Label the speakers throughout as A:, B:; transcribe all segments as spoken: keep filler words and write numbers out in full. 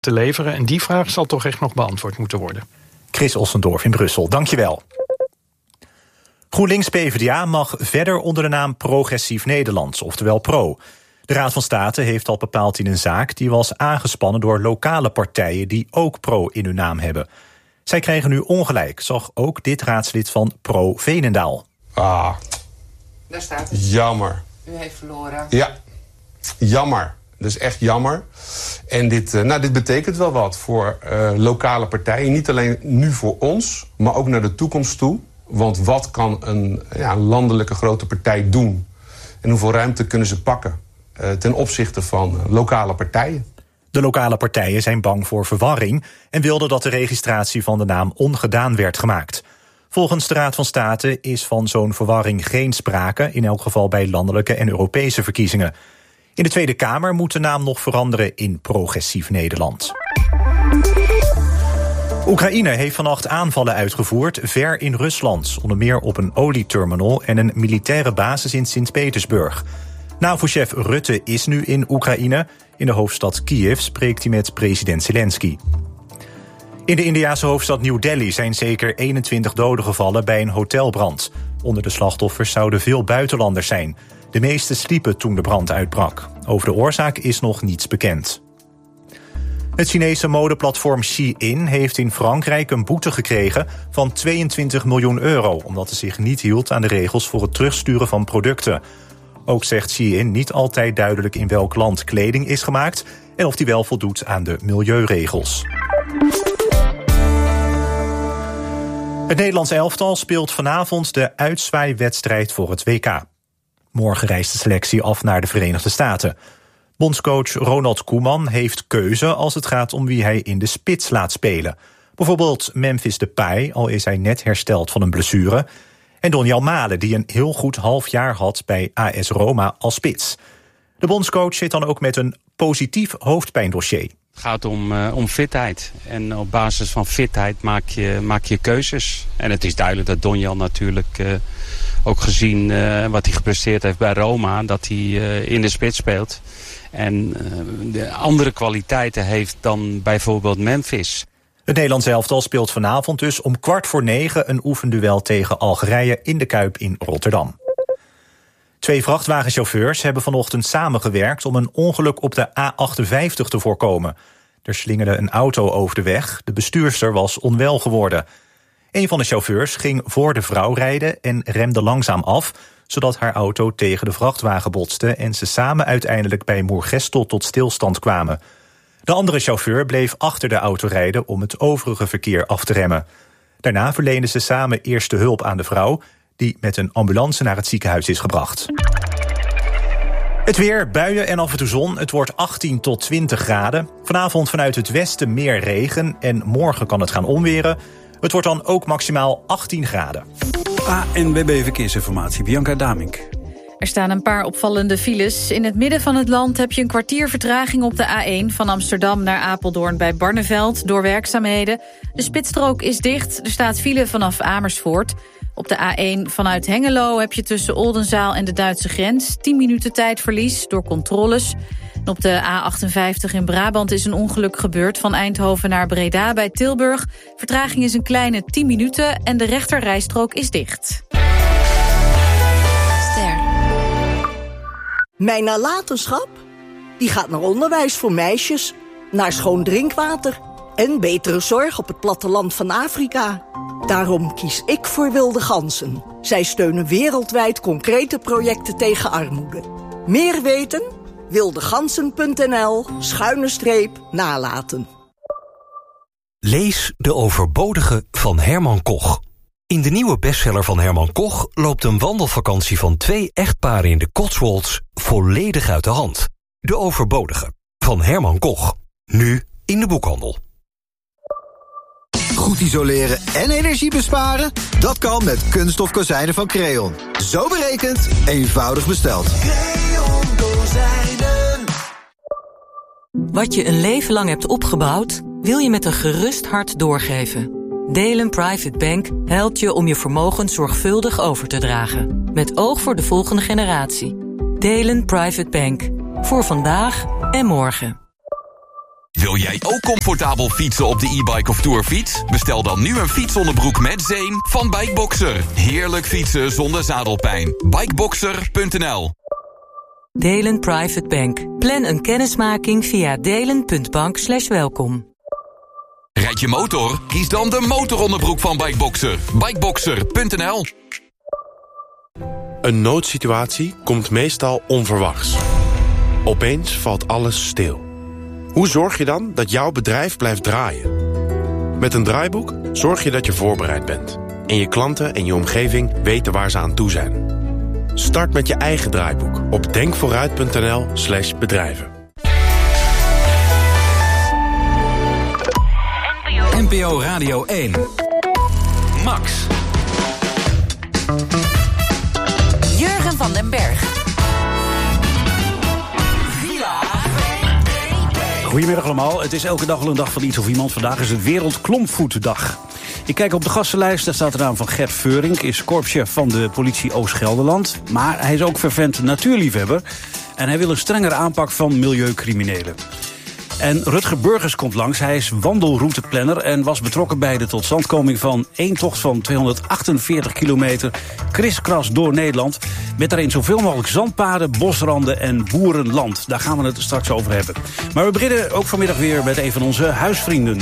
A: te leveren. En die vraag zal toch echt nog beantwoord moeten worden.
B: Chris Ossendorf in Brussel, dankjewel. GroenLinks P v d A mag verder onder de naam Progressief Nederland, oftewel Pro. De Raad van State heeft al bepaald in een zaak die was aangespannen door lokale partijen die ook Pro in hun naam hebben. Zij krijgen nu ongelijk, zag ook dit raadslid van Pro Veenendaal.
C: Ah,
D: daar staat het.
C: Jammer.
D: U heeft verloren.
C: Ja, jammer. Dat is echt jammer. En dit, uh, nou, dit betekent wel wat voor uh, lokale partijen. Niet alleen nu voor ons, maar ook naar de toekomst toe. Want wat kan een ja, landelijke grote partij doen? En hoeveel ruimte kunnen ze pakken uh, ten opzichte van uh, lokale partijen?
B: De lokale partijen zijn bang voor verwarring en wilden dat de registratie van de naam ongedaan werd gemaakt. Volgens de Raad van State is van zo'n verwarring geen sprake, in elk geval bij landelijke en Europese verkiezingen. In de Tweede Kamer moet de naam nog veranderen in Progressief Nederland. Oekraïne heeft vannacht aanvallen uitgevoerd ver in Rusland, onder meer op een olieterminal en een militaire basis in Sint-Petersburg. NAVO-chef Rutte is nu in Oekraïne. In de hoofdstad Kiev spreekt hij met president Zelensky. In de Indiase hoofdstad New Delhi zijn zeker eenentwintig doden gevallen bij een hotelbrand. Onder de slachtoffers zouden veel buitenlanders zijn. De meeste sliepen toen de brand uitbrak. Over de oorzaak is nog niets bekend. Het Chinese modeplatform Shein heeft in Frankrijk een boete gekregen van tweeëntwintig miljoen euro... omdat het zich niet hield aan de regels voor het terugsturen van producten. Ook zegt Shein niet altijd duidelijk in welk land kleding is gemaakt en of die wel voldoet aan de milieuregels. Het Nederlands elftal speelt vanavond de uitzwaaiwedstrijd voor het W K. Morgen reist de selectie af naar de Verenigde Staten. Bondscoach Ronald Koeman heeft keuze als het gaat om wie hij in de spits laat spelen. Bijvoorbeeld Memphis Depay, al is hij net hersteld van een blessure. En Donny Malen, die een heel goed half jaar had bij A S Roma als spits. De bondscoach zit dan ook met een positief hoofdpijndossier.
E: Het gaat om, uh, om fitheid. En op basis van fitheid maak je, maak je keuzes. En het is duidelijk dat Donjan natuurlijk, uh, ook gezien uh, wat hij gepresteerd heeft bij Roma, dat hij uh, in de spits speelt. En uh, de andere kwaliteiten heeft dan bijvoorbeeld Memphis.
B: Het Nederlands elftal speelt vanavond dus om kwart voor negen een oefenduel tegen Algerije in de Kuip in Rotterdam. Twee vrachtwagenchauffeurs hebben vanochtend samengewerkt om een ongeluk op de A achtenvijftig te voorkomen. Er slingerde een auto over de weg, de bestuurster was onwel geworden. Een van de chauffeurs ging voor de vrouw rijden en remde langzaam af, zodat haar auto tegen de vrachtwagen botste en ze samen uiteindelijk bij Moergestel tot stilstand kwamen. De andere chauffeur bleef achter de auto rijden om het overige verkeer af te remmen. Daarna verleenden ze samen eerste hulp aan de vrouw, die met een ambulance naar het ziekenhuis is gebracht. Het weer, buien en af en toe zon. Het wordt achttien tot twintig graden. Vanavond vanuit het westen meer regen en morgen kan het gaan onweren. Het wordt dan ook maximaal achttien graden.
F: A N W B Verkeersinformatie, Bianca Damink.
G: Er staan een paar opvallende files. In het midden van het land heb je een kwartier vertraging op de A één... van Amsterdam naar Apeldoorn bij Barneveld door werkzaamheden. De spitsstrook is dicht, er staat file vanaf Amersfoort. Op de A één vanuit Hengelo heb je tussen Oldenzaal en de Duitse grens tien minuten tijdverlies door controles. En op de A achtenvijftig in Brabant is een ongeluk gebeurd van Eindhoven naar Breda bij Tilburg. Vertraging is een kleine tien minuten en de rechterrijstrook is dicht. Ster.
H: Mijn nalatenschap? Die gaat naar onderwijs voor meisjes, naar schoon drinkwater en betere zorg op het platteland van Afrika. Daarom kies ik voor Wilde Ganzen. Zij steunen wereldwijd concrete projecten tegen armoede. Meer weten? wildegansen punt n l schuine streep nalaten.
I: Lees De Overbodige van Herman Koch. In de nieuwe bestseller van Herman Koch loopt een wandelvakantie van twee echtparen in de Cotswolds volledig uit de hand. De Overbodige van Herman Koch. Nu in de boekhandel.
J: Goed isoleren en energie besparen? Dat kan met kunststof kozijnen van Creon. Zo berekend, eenvoudig besteld.
K: Creon kozijnen.
L: Wat je een leven lang hebt opgebouwd, wil je met een gerust hart doorgeven. Delen Private Bank helpt je om je vermogen zorgvuldig over te dragen. Met oog voor de volgende generatie. Delen Private Bank. Voor vandaag en morgen.
M: Wil jij ook comfortabel fietsen op de e-bike of tourfiets? Bestel dan nu een fietsonderbroek met zeem van Bikeboxer. Heerlijk fietsen zonder zadelpijn. bikeboxer punt n l.
L: Delen Private Bank. Plan een kennismaking via delen.bank slash welkom.
M: Rijd je motor? Kies dan de motoronderbroek van Bikeboxer. bikeboxer punt n l.
N: Een noodsituatie komt meestal onverwachts. Opeens valt alles stil. Hoe zorg je dan dat jouw bedrijf blijft draaien? Met een draaiboek zorg je dat je voorbereid bent. En je klanten en je omgeving weten waar ze aan toe zijn. Start met je eigen draaiboek op denkvooruit punt n l slash bedrijven.
F: N P O Radio één. Max.
O: Jurgen van den Berg.
F: Goedemiddag allemaal. Het is elke dag wel een dag van iets of iemand. Vandaag is het Wereldklompvoetdag. Ik kijk op de gastenlijst, daar staat de naam van Gert Veurink, is korpschef van de politie Oost-Gelderland. Maar hij is ook fervent natuurliefhebber en hij wil een strengere aanpak van milieucriminelen. En Rutger Burgers komt langs. Hij is wandelrouteplanner en was betrokken bij de totstandkoming van één tocht van tweehonderdachtenveertig kilometer kriskras door Nederland. Met daarin zoveel mogelijk zandpaden, bosranden en boerenland. Daar gaan we het straks over hebben. Maar we beginnen ook vanmiddag weer met een van onze huisvrienden.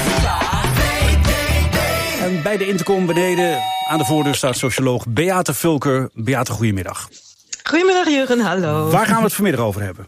F: En bij de intercom beneden aan de voordeur staat socioloog Beate Vulker. Beate, goedemiddag.
P: Goedemiddag Jurgen, hallo.
F: Waar gaan we het vanmiddag over hebben?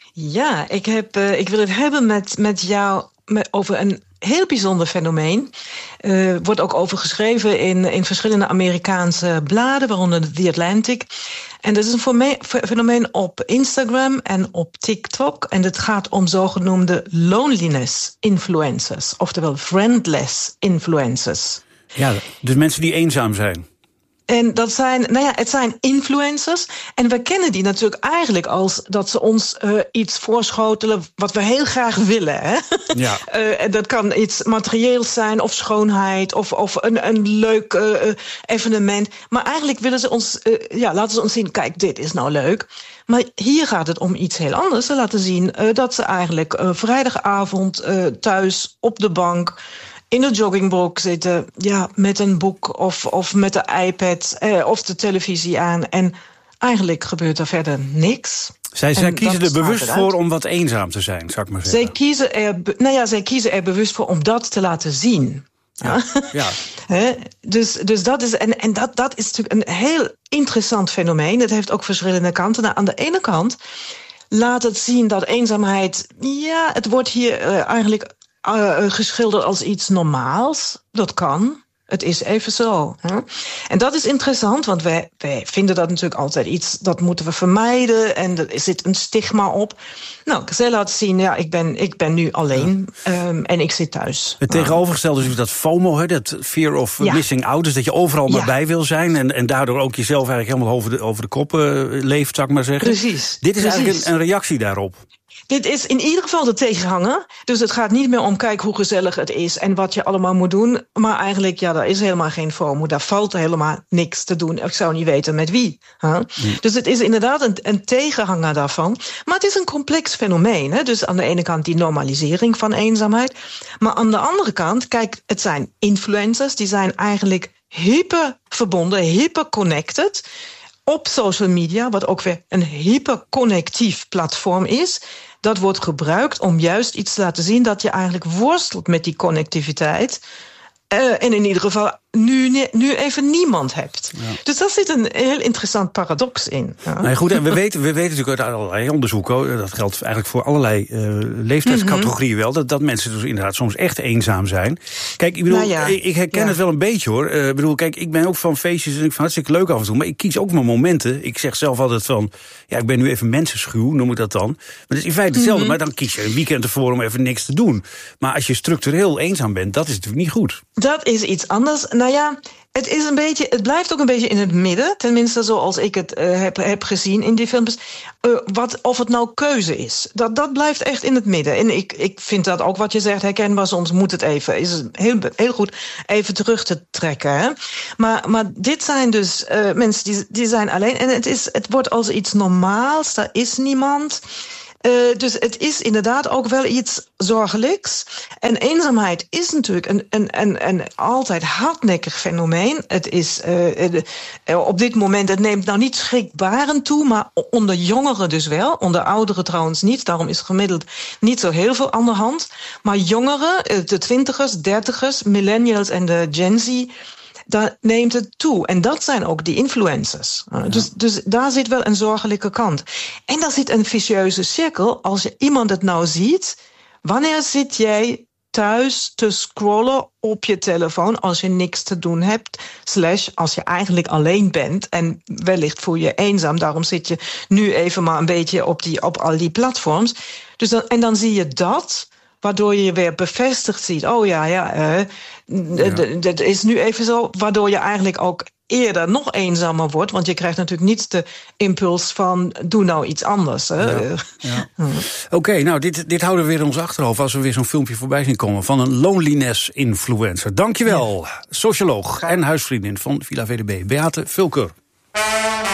P: Ja, ik, heb, uh, ik wil het hebben met, met jou met, over een heel bijzonder fenomeen. Er uh, wordt ook over geschreven in, in verschillende Amerikaanse bladen, waaronder The Atlantic. En dat is een fenomeen op Instagram en op TikTok. En het gaat om zogenoemde loneliness influencers, oftewel friendless influencers.
F: Ja, dus mensen die eenzaam zijn.
P: En dat zijn, nou ja, het zijn influencers. En we kennen die natuurlijk eigenlijk als dat ze ons uh, iets voorschotelen wat we heel graag willen. Hè? Ja. Uh, dat kan iets materieels zijn, of schoonheid, of, of een, een leuk uh, evenement. Maar eigenlijk willen ze ons, uh, ja, laten ze ons zien, kijk, dit is nou leuk. Maar hier gaat het om iets heel anders. Ze laten zien uh, dat ze eigenlijk uh, vrijdagavond uh, thuis op de bank in de joggingbroek zitten, ja, met een boek of, of met de iPad eh, of de televisie aan. En eigenlijk gebeurt er verder niks.
F: Zij, zij kiezen er bewust voor om wat eenzaam te zijn, zou ik maar zeggen.
P: Zij kiezen er, nou ja, zij kiezen er bewust voor om dat te laten zien. Ja. Ja. He, dus, dus dat is, en, en dat, dat is natuurlijk een heel interessant fenomeen. Het heeft ook verschillende kanten. Nou, aan de ene kant laat het zien dat eenzaamheid, ja, het wordt hier uh, eigenlijk Uh, geschilderd als iets normaals. Dat kan. Het is even zo. Hè? En dat is interessant, want wij, wij vinden dat natuurlijk altijd iets, dat moeten we vermijden. En er zit een stigma op. Nou, zij laat zien, ja, ik ben, ik ben nu alleen ja. um, en ik zit thuis.
F: Het tegenovergestelde is dus dat FOMO, hè, dat fear of ja. missing out. Dus dat je overal maar ja. bij wil zijn. En, en daardoor ook jezelf eigenlijk helemaal over de, over de kop uh, leeft, zou ik maar zeggen.
P: Precies.
F: Dit is
P: Precies.
F: eigenlijk een, een reactie daarop.
P: Dit is in ieder geval de tegenhanger. Dus het gaat niet meer om, kijk hoe gezellig het is en wat je allemaal moet doen. Maar eigenlijk, ja, daar is helemaal geen FOMO. Daar valt helemaal niks te doen. Ik zou niet weten met wie. Huh? Mm. Dus het is inderdaad een, een tegenhanger daarvan. Maar het is een complex fenomeen. Hè? Dus aan de ene kant die normalisering van eenzaamheid. Maar aan de andere kant, kijk, het zijn influencers. Die zijn eigenlijk hyper verbonden, hyper connected op social media, wat ook weer een hyperconnectief platform is. Dat wordt gebruikt om juist iets te laten zien dat je eigenlijk worstelt met die connectiviteit. Uh, en in ieder geval nu, nu even niemand hebt. Ja. Dus daar zit een heel interessant paradox in. Ja.
F: Nee, goed, en we weten, we weten natuurlijk uit allerlei onderzoeken, dat geldt eigenlijk voor allerlei uh, leeftijdscategorieën wel, dat, dat mensen dus inderdaad soms echt eenzaam zijn. Kijk, ik bedoel, nou ja. ik, ik herken ja. het wel een beetje hoor. Uh, ik bedoel, kijk, ik ben ook van feestjes en ik vind het hartstikke leuk af en toe, maar ik kies ook mijn momenten. Ik zeg zelf altijd van, ja, ik ben nu even mensenschuw, noem ik dat dan. Maar het is in feite hetzelfde, mm-hmm. maar dan kies je een weekend ervoor om even niks te doen. Maar als je structureel eenzaam bent, dat is natuurlijk niet goed.
P: Dat is iets anders. Nou ja, het is een beetje, het blijft ook een beetje in het midden. Tenminste, zoals ik het uh, heb, heb gezien in die films. Uh, wat, of het nou keuze is. Dat, dat blijft echt in het midden. En ik, ik vind dat ook wat je zegt herkenbaar. Soms moet het even, is het heel, heel goed even terug te trekken. Hè? Maar, maar dit zijn dus uh, mensen die, die zijn alleen. En het, is, het wordt als iets normaals. Er is niemand. Uh, dus het is inderdaad ook wel iets zorgelijks. En eenzaamheid is natuurlijk een, een, een, een altijd hardnekkig fenomeen. Het is uh, uh, op dit moment, het neemt nou niet schrikbarend toe, maar onder jongeren dus wel. Onder ouderen trouwens niet. Daarom is gemiddeld niet zo heel veel aan de hand. Maar jongeren, de twintigers, dertigers, millennials en de Gen Z, daar neemt het toe. En dat zijn ook die influencers. Ja. Dus, dus daar zit wel een zorgelijke kant. En daar zit een vicieuze cirkel. Als je iemand het nou ziet, wanneer zit jij thuis te scrollen op je telefoon als je niks te doen hebt, slash als je eigenlijk alleen bent en wellicht voel je eenzaam, daarom zit je nu even maar een beetje op, die, op al die platforms. Dus dan, en dan zie je dat, waardoor je weer bevestigd ziet, oh ja, ja, uh, ja. dat is nu even zo, waardoor je eigenlijk ook eerder nog eenzamer wordt, want je krijgt natuurlijk niet de impuls van doe nou iets anders. Hè? Ja,
F: ja. Oké, okay, nou, dit, dit houden we weer in ons achterhoofd als we weer zo'n filmpje voorbij zien komen van een loneliness-influencer. Dankjewel, ja. Socioloog en huisvriendin van Villa V D B, Beate Vulker.